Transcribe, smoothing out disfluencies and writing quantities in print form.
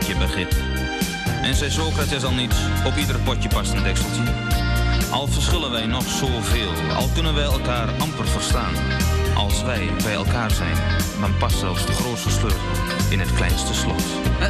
lampje begit. En zei Socrates al niet, op ieder potje past een dekseltje. Al verschillen wij nog zoveel, al kunnen wij elkaar amper verstaan. Als wij bij elkaar zijn, dan past zelfs de grootste sleutel in het kleinste slot.